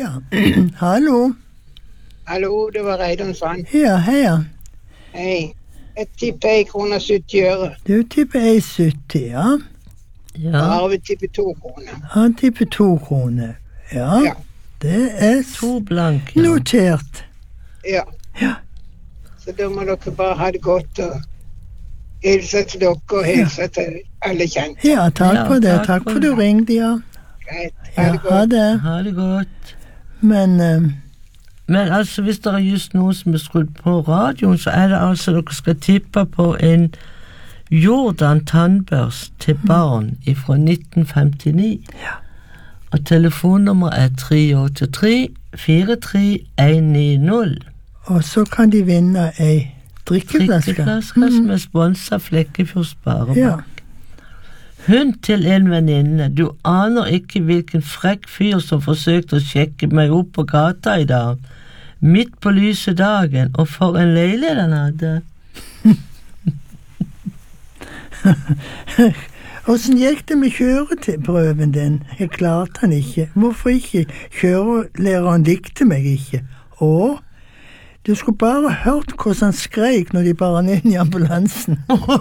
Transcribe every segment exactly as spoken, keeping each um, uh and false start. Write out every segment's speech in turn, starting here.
Ja. Hallo. Hallo, det var Reidun Sand. Ja, heia. Hei. Jeg tipper en krone sytti øre. Du tipper en sytti, ja. Ja. Arve tipper to kroner. Han tipper to kroner. Ja. Ja. Det er To blank, ja. notert. Ja. Ja. Så da må dere bare ha det godt og hilse til dere og hilse til alle kjente. Ja, takk Ja, for det. takk Takk for for det. du ringte, ja. Greit. Ha Ja, det ha godt. det. Ha det godt. Men eh, Men altså, hvis det er just noen som er skrudd på radioen, så er det altså dere skal tippe på en Jordan tannbørst til barn fra nitten femtini. Ja. Og telefonnummer er tre åtte tre fire tre en ni null. Og så kan de vinne ei drikkeflaske. Drikkeflaske som er sponset Flekkefjord Sparebank. Ja. Hund til en venninne. Du aner ikke hvilken frekk fyr som forsøkte å sjekke meg opp på gata i dag. Midt på lyse dagen, og for en leilighet han hadde. Hvordan gikk det med kjøreprøven din? Jeg klarte han ikke. Hvorfor ikke? Kjørelæreren likte meg ikke. Å, du skulle bare hørt hvordan han skreik når de bar han inn i ambulansen.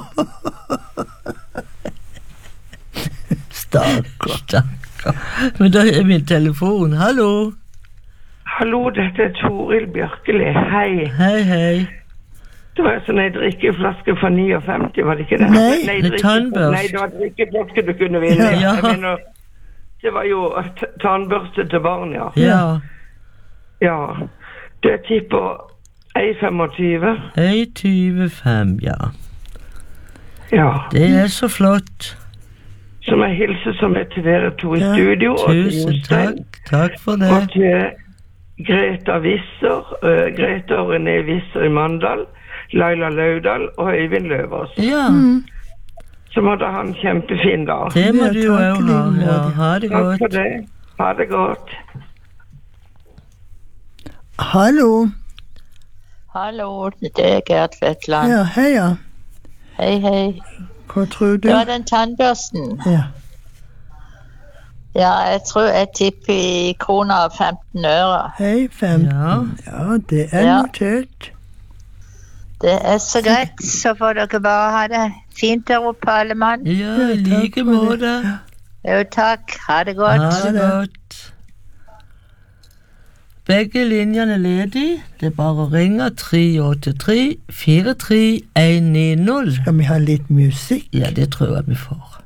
Stakkar. Stakkar. Men da er min telefon. Hallo. Hallo, dette er Toril Bjørkeli. Hei. Hei, hei. Det var sånn en drikkeflaske for femtini, var det ikke det? Nei, det er drikke- tannbørst. Nei, det var drikkeflaske du kunne vinne. Ja. Jeg mener, det var jo t- tannbørste til barn, ja. Ja. Ja. Det tipper en femogtyve. en tjuefem, ja. Ja. Det er så flott. Som jeg hilser som er til dere to i Ja. studio. Og til Tusen Jostein, takk. Takk for Og det. til Greta Visser, uh, Greta og René Visser i Mandal, Laila Laudal og Øyvind Løvås. Ja, Så måtte ha en kjempefin dag. det må Ja, du jo takk i også ha. like Ja, måte. ha det Takk for godt. det. Ha det godt. Hallo. Hallo, det er Gert Vetland. Ja, heia. Hei, hei. Hva tror du? Det var den tannbørsten. Ja. Ja, jeg tror jeg tipper i kroner og femten øre. Hei, femten. Ja. Ja, det er Ja. notert. Det er så greit, så får dere bare ha det fint der oppe, alle mann. Ja, i takk like for det. måte. Jo, takk. Ha det godt. Ha det godt. Begge linjene er ledige. Det er bare å ringe tre åtte tre fire tre en ni null. Skal vi ha litt musikk? Ja, det tror jeg vi får.